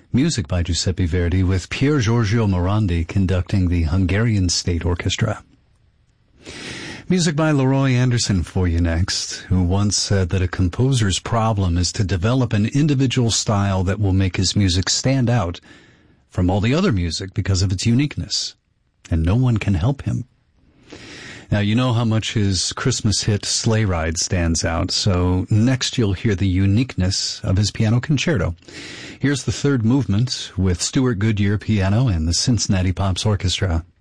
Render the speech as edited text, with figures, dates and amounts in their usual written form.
Music by Giuseppe Verdi with Pier Giorgio Morandi conducting the Hungarian State Orchestra. Music by Leroy Anderson for you next, who once said that a composer's problem is to develop an individual style that will make his music stand out from all the other music because of its uniqueness, and no one can help him. Now, you know how much his Christmas hit Sleigh Ride stands out, so next you'll hear the uniqueness of his piano concerto. Here's the third movement with Stuart Goodyear piano and the Cincinnati Pops Orchestra.